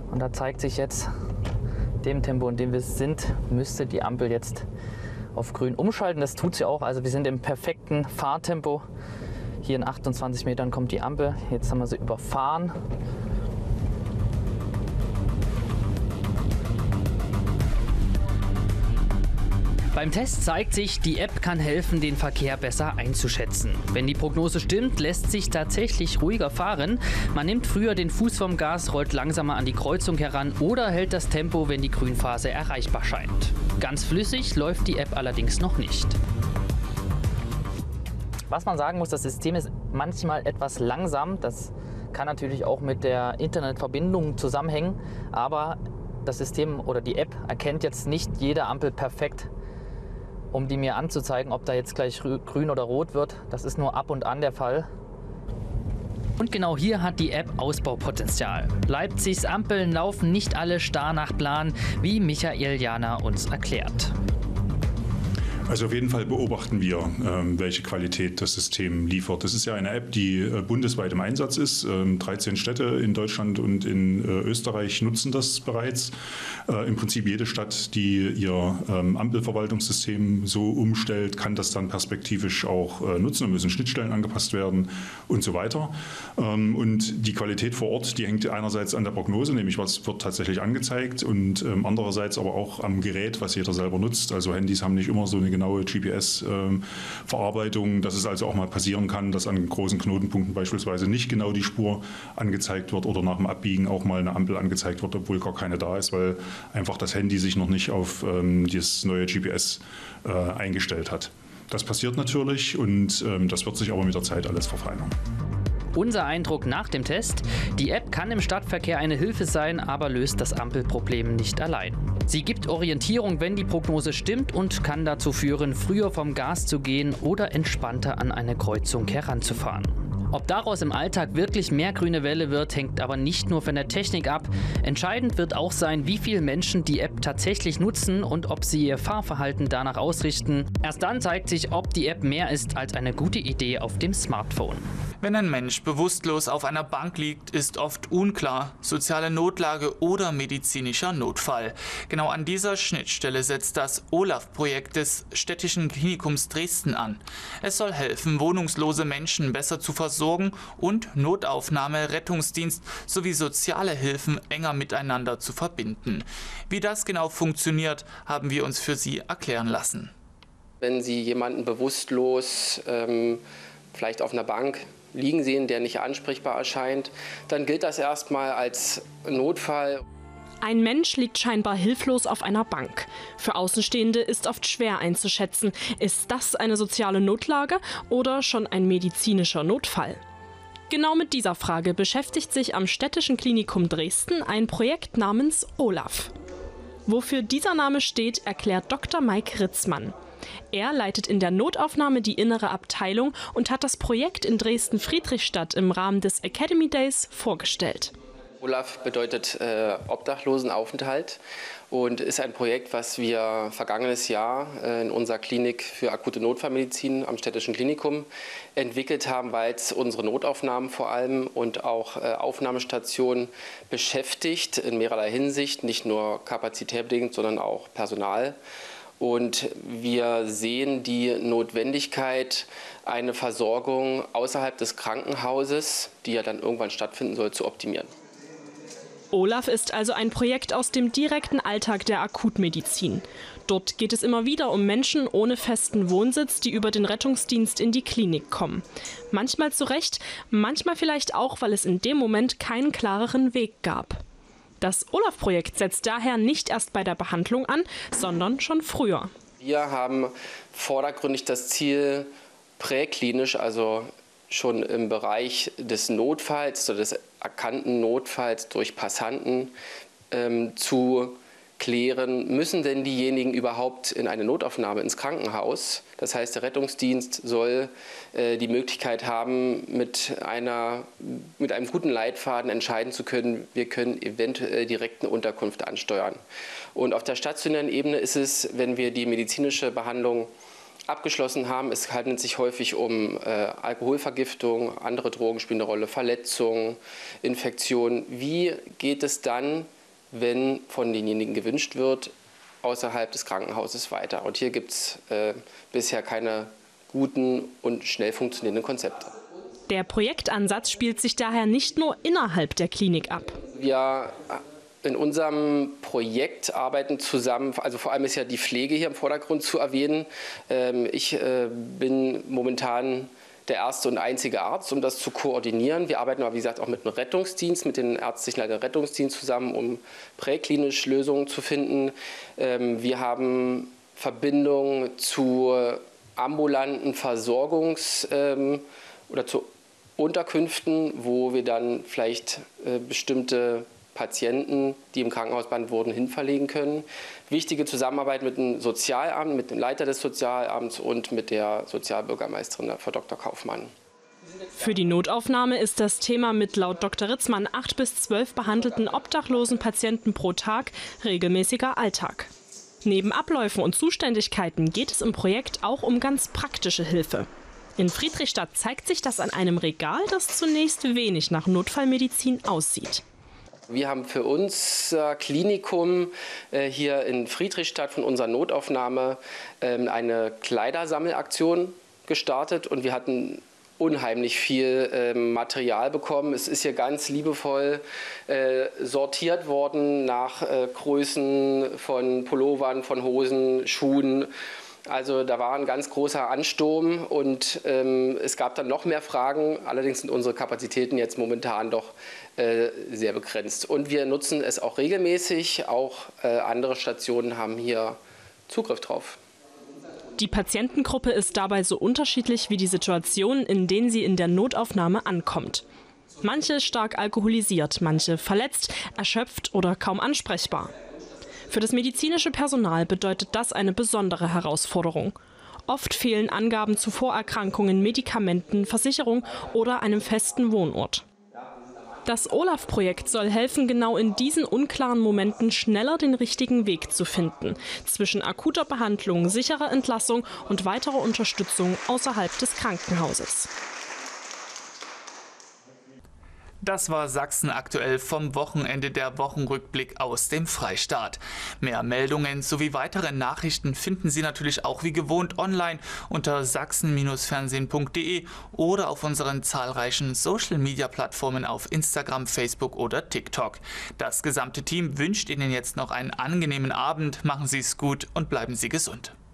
Und da zeigt sich jetzt, dem Tempo, in dem wir sind, müsste die Ampel jetzt auf grün umschalten. Das tut sie auch. Also wir sind im perfekten Fahrtempo. Hier in 28 Metern kommt die Ampel. Jetzt haben wir sie überfahren. Beim Test zeigt sich, die App kann helfen, den Verkehr besser einzuschätzen. Wenn die Prognose stimmt, lässt sich tatsächlich ruhiger fahren. Man nimmt früher den Fuß vom Gas, rollt langsamer an die Kreuzung heran oder hält das Tempo, wenn die Grünphase erreichbar scheint. Ganz flüssig läuft die App allerdings noch nicht. Was man sagen muss, das System ist manchmal etwas langsam. Das kann natürlich auch mit der Internetverbindung zusammenhängen. Aber das System oder die App erkennt jetzt nicht jede Ampel perfekt, um die mir anzuzeigen, ob da jetzt gleich grün oder rot wird. Das ist nur ab und an der Fall. Und genau hier hat die App Ausbaupotenzial. Leipzigs Ampeln laufen nicht alle starr nach Plan, wie Michael Jana uns erklärt. Also auf jeden Fall beobachten wir, welche Qualität das System liefert. Das ist ja eine App, die bundesweit im Einsatz ist. 13 Städte in Deutschland und in Österreich nutzen das bereits. Im Prinzip jede Stadt, die ihr Ampelverwaltungssystem so umstellt, kann das dann perspektivisch auch nutzen. Da müssen Schnittstellen angepasst werden und so weiter. Und die Qualität vor Ort, die hängt einerseits an der Prognose, nämlich was wird tatsächlich angezeigt, und andererseits aber auch am Gerät, was jeder selber nutzt. Also Handys haben nicht immer so eine genaue GPS-Verarbeitung, dass es also auch mal passieren kann, dass an großen Knotenpunkten beispielsweise nicht genau die Spur angezeigt wird oder nach dem Abbiegen auch mal eine Ampel angezeigt wird, obwohl gar keine da ist, weil einfach das Handy sich noch nicht auf das neue GPS eingestellt hat. Das passiert natürlich und das wird sich aber mit der Zeit alles verfeinern. Unser Eindruck nach dem Test: Die App kann im Stadtverkehr eine Hilfe sein, aber löst das Ampelproblem nicht allein. Sie gibt Orientierung, wenn die Prognose stimmt, und kann dazu führen, früher vom Gas zu gehen oder entspannter an eine Kreuzung heranzufahren. Ob daraus im Alltag wirklich mehr grüne Welle wird, hängt aber nicht nur von der Technik ab. Entscheidend wird auch sein, wie viele Menschen die App tatsächlich nutzen und ob sie ihr Fahrverhalten danach ausrichten. Erst dann zeigt sich, ob die App mehr ist als eine gute Idee auf dem Smartphone. Wenn ein Mensch bewusstlos auf einer Bank liegt, ist oft unklar, soziale Notlage oder medizinischer Notfall. Genau an dieser Schnittstelle setzt das OLAF-Projekt des Städtischen Klinikums Dresden an. Es soll helfen, wohnungslose Menschen besser zu versorgen und Notaufnahme, Rettungsdienst sowie soziale Hilfen enger miteinander zu verbinden. Wie das genau funktioniert, haben wir uns für Sie erklären lassen. Wenn Sie jemanden bewusstlos vielleicht auf einer Bank liegen sehen, der nicht ansprechbar erscheint, dann gilt das erstmal als Notfall. Ein Mensch liegt scheinbar hilflos auf einer Bank. Für Außenstehende ist oft schwer einzuschätzen, ist das eine soziale Notlage oder schon ein medizinischer Notfall? Genau mit dieser Frage beschäftigt sich am Städtischen Klinikum Dresden ein Projekt namens OLAF. Wofür dieser Name steht, erklärt Dr. Mike Ritzmann. Er leitet in der Notaufnahme die innere Abteilung und hat das Projekt in Dresden-Friedrichstadt im Rahmen des Academy Days vorgestellt. OLAF bedeutet Obdachlosenaufenthalt und ist ein Projekt, was wir vergangenes Jahr in unserer Klinik für akute Notfallmedizin am Städtischen Klinikum entwickelt haben, weil es unsere Notaufnahmen vor allem und auch Aufnahmestationen beschäftigt in mehrerlei Hinsicht, nicht nur kapazitätsbedingt, sondern auch Personal. Und wir sehen die Notwendigkeit, eine Versorgung außerhalb des Krankenhauses, die ja dann irgendwann stattfinden soll, zu optimieren. OLAF ist also ein Projekt aus dem direkten Alltag der Akutmedizin. Dort geht es immer wieder um Menschen ohne festen Wohnsitz, die über den Rettungsdienst in die Klinik kommen. Manchmal zu Recht, manchmal vielleicht auch, weil es in dem Moment keinen klareren Weg gab. Das OLAF-Projekt setzt daher nicht erst bei der Behandlung an, sondern schon früher. Wir haben vordergründig das Ziel, präklinisch, also schon im Bereich des Notfalls oder des erkannten Notfalls durch Passanten zu klären, müssen denn diejenigen überhaupt in eine Notaufnahme ins Krankenhaus? Das heißt, der Rettungsdienst soll die Möglichkeit haben, mit einem guten Leitfaden entscheiden zu können, wir können eventuell direkt eine Unterkunft ansteuern. Und auf der stationären Ebene ist es, wenn wir die medizinische Behandlung abgeschlossen haben, es handelt sich häufig um Alkoholvergiftung, andere Drogen spielen eine Rolle, Verletzungen, Infektionen. Wie geht es dann wenn von denjenigen gewünscht wird, außerhalb des Krankenhauses weiter. Und hier gibt es bisher keine guten und schnell funktionierenden Konzepte. Der Projektansatz spielt sich daher nicht nur innerhalb der Klinik ab. Wir in unserem Projekt arbeiten zusammen, also vor allem ist ja die Pflege hier im Vordergrund zu erwähnen. Ich bin momentan der erste und einzige Arzt, um das zu koordinieren. Wir arbeiten aber, wie gesagt, auch mit dem Rettungsdienst, mit den ärztlichen Leitern Rettungsdienst zusammen, um präklinisch Lösungen zu finden. Wir haben Verbindungen zu ambulanten oder zu Unterkünften, wo wir dann vielleicht bestimmte Patienten, die im Krankenhaus behandelt wurden, hinverlegen können. Wichtige Zusammenarbeit mit dem Sozialamt, mit dem Leiter des Sozialamts und mit der Sozialbürgermeisterin, Frau Dr. Kaufmann. Für die Notaufnahme ist das Thema mit laut Dr. Ritzmann 8 bis 12 behandelten obdachlosen Patienten pro Tag regelmäßiger Alltag. Neben Abläufen und Zuständigkeiten geht es im Projekt auch um ganz praktische Hilfe. In Friedrichstadt zeigt sich das an einem Regal, das zunächst wenig nach Notfallmedizin aussieht. Wir haben für unser Klinikum hier in Friedrichstadt von unserer Notaufnahme eine Kleidersammelaktion gestartet und wir hatten unheimlich viel Material bekommen. Es ist hier ganz liebevoll sortiert worden nach Größen von Pullovern, von Hosen, Schuhen. Also da war ein ganz großer Ansturm und es gab dann noch mehr Fragen. Allerdings sind unsere Kapazitäten jetzt momentan doch sehr begrenzt. Und wir nutzen es auch regelmäßig. Auch andere Stationen haben hier Zugriff drauf. Die Patientengruppe ist dabei so unterschiedlich wie die Situation, in denen sie in der Notaufnahme ankommt. Manche stark alkoholisiert, manche verletzt, erschöpft oder kaum ansprechbar. Für das medizinische Personal bedeutet das eine besondere Herausforderung. Oft fehlen Angaben zu Vorerkrankungen, Medikamenten, Versicherung oder einem festen Wohnort. Das OLAF-Projekt soll helfen, genau in diesen unklaren Momenten schneller den richtigen Weg zu finden, zwischen akuter Behandlung, sicherer Entlassung und weiterer Unterstützung außerhalb des Krankenhauses. Das war Sachsen aktuell vom Wochenende, der Wochenrückblick aus dem Freistaat. Mehr Meldungen sowie weitere Nachrichten finden Sie natürlich auch wie gewohnt online unter sachsen-fernsehen.de oder auf unseren zahlreichen Social-Media-Plattformen auf Instagram, Facebook oder TikTok. Das gesamte Team wünscht Ihnen jetzt noch einen angenehmen Abend, machen Sie es gut und bleiben Sie gesund.